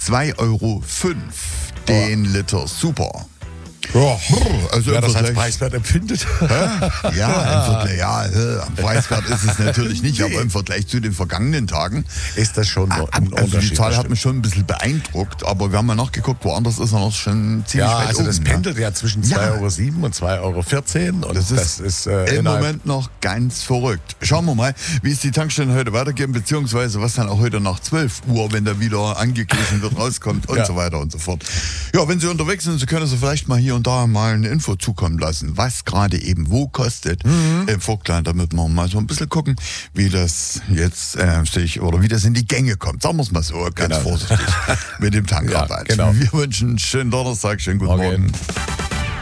2,05 € den Liter Super. Oh, Also wer das als preiswert empfindet. Am Preiswert ist es natürlich nicht, aber im Vergleich zu den vergangenen Tagen ist das schon ein also Unterschied. die Zahl hat mich schon ein bisschen beeindruckt, aber wir haben mal nachgeguckt, woanders ist er noch schon ziemlich weit also oben. das pendelt ja zwischen 2,07 € und 2,14 € und das ist im Moment noch ganz verrückt. Schauen wir mal, wie es die Tankstellen heute weitergeben, beziehungsweise was dann auch heute nach 12 Uhr, wenn der wieder angeglichen wird, rauskommt und so weiter und so fort. Ja, wenn Sie unterwegs sind, Sie können Sie vielleicht mal hier und da mal eine Info zukommen lassen, was gerade eben wo kostet im Vogtland, damit wir mal so ein bisschen gucken, wie das jetzt wie das in die Gänge kommt. Sagen wir es mal so, ganz vorsichtig mit dem Tankrabatt. Ja, genau. Wir wünschen einen schönen Donnerstag, schönen guten Morgen.